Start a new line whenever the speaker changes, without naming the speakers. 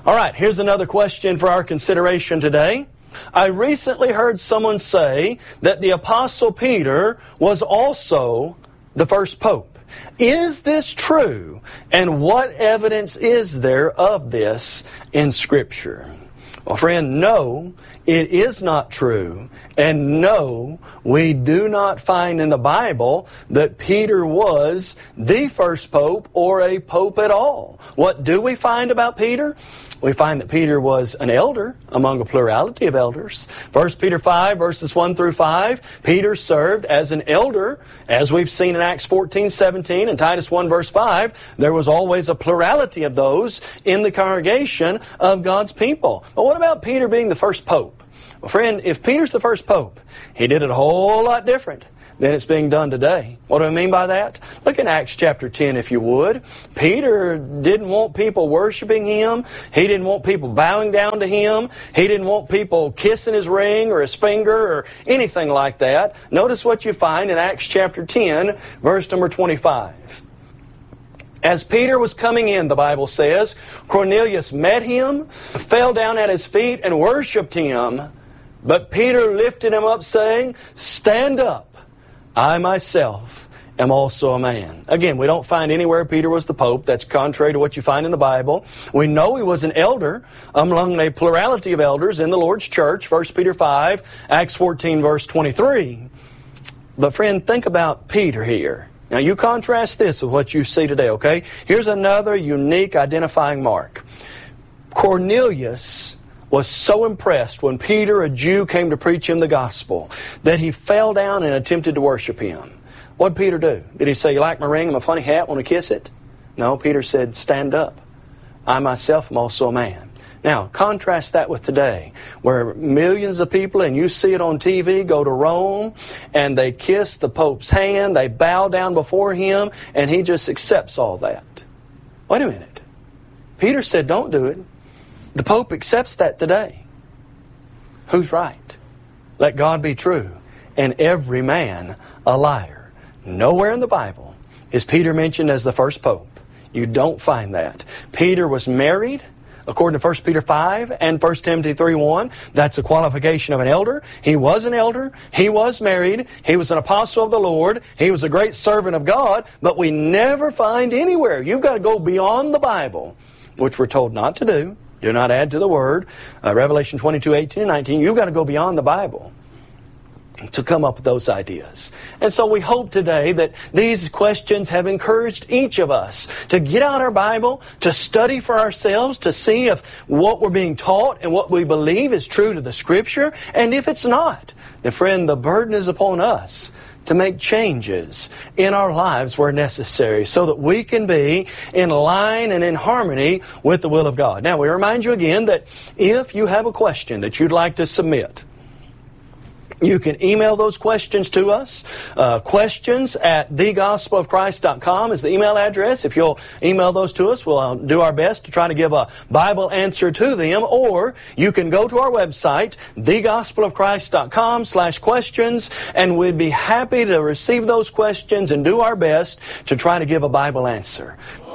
All right, here's another question for our consideration today. I recently heard someone say that the Apostle Peter was also the first pope. Is this true? And what evidence is there of this in Scripture? Well, friend, no, it is not true. And no, we do not find in the Bible that Peter was the first pope or a pope at all. What do we find about Peter? We find that Peter was an elder among a plurality of elders. 1 Peter 5, verses 1 through 5, Peter served as an elder. As we've seen in Acts 14:17 and Titus 1, verse 5, there was always a plurality of those in the congregation of God's people. But what about Peter being the first pope? Well, friend, if Peter's the first pope, he did it a whole lot different than it's being done today. What do I mean by that? Look in Acts chapter 10, if you would. Peter didn't want people worshiping him. He didn't want people bowing down to him. He didn't want people kissing his ring or his finger or anything like that. Notice what you find in Acts chapter 10, verse number 25. As Peter was coming in, the Bible says, Cornelius met him, fell down at his feet, and worshipped him. But Peter lifted him up, saying, "Stand up. I myself am also a man." Again, we don't find anywhere Peter was the pope. That's contrary to what you find in the Bible. We know he was an elder among a plurality of elders in the Lord's church. 1 Peter 5, Acts 14, verse 23. But friend, think about Peter here. Now you contrast this with what you see today, okay? Here's another unique identifying mark. Cornelius was so impressed when Peter, a Jew, came to preach him the gospel that he fell down and attempted to worship him. What did Peter do? Did he say, "You like my ring and my funny hat? Want to kiss it?" No, Peter said, "Stand up. I myself am also a man." Now, contrast that with today, where millions of people, and you see it on TV, go to Rome, and they kiss the Pope's hand, they bow down before him, and he just accepts all that. Wait a minute. Peter said, don't do it. The Pope accepts that today. Who's right? Let God be true, and every man a liar. Nowhere in the Bible is Peter mentioned as the first Pope. You don't find that. Peter was married, according to 1 Peter 5 and 1 Timothy 3:1. That's a qualification of an elder. He was an elder. He was married. He was an apostle of the Lord. He was a great servant of God. But we never find anywhere. You've got to go beyond the Bible, which we're told not to do. Do not add to the Word. Revelation 22:18 and 19. You've got to go beyond the Bible to come up with those ideas. And so we hope today that these questions have encouraged each of us to get out our Bible, to study for ourselves, to see if what we're being taught and what we believe is true to the Scripture. And if it's not, then friend, the burden is upon us to make changes in our lives where necessary so that we can be in line and in harmony with the will of God. Now, we remind you again that if you have a question that you'd like to submit, you can email those questions to us. Questions at thegospelofchrist.com is the email address. If you'll email those to us, we'll do our best to try to give a Bible answer to them. Or you can go to our website, thegospelofchrist.com/questions, and we'd be happy to receive those questions and do our best to try to give a Bible answer.